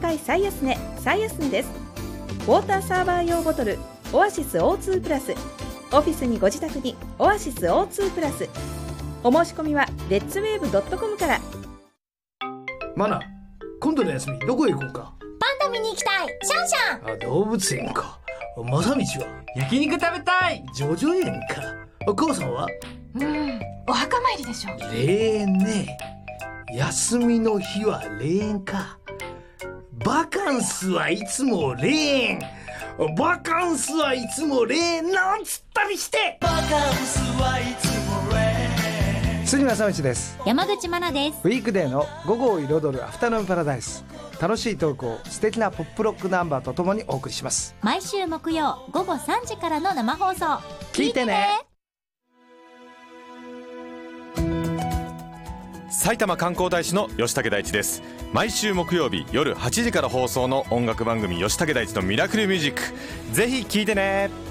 界最安値最安値です。ウォーターサーバー用ボトルオアシス O2 プラス、オフィスにご自宅にオアシス O2 プラス。お申し込みはレッツウェーブ .com から。 マナ、今度の休みどこへ行こうか。 パンダ見に行きたい。シャンシャン。 動物園か。マサミチは焼肉食べたい。 ジョジョ園か。母さんはお墓参りでしょ。 霊園ね。休みの日は霊園か。バカンスはいつも霊園、バカンスはいつも霊園なんつったりして。バカンスはいつも霊園。 杉正道です。 山口真奈です。 ウィークデーの午後を彩るアフタヌーンパラダイス、楽しいトークを素敵なポップロックナンバーとともにお送りします。 毎週木曜午後3時からの生放送、 聞いてね。 埼玉観光大使の吉武大地です。毎週木曜日夜8時から放送の音楽番組吉武大地のミラクルミュージック、ぜひ聞いてね。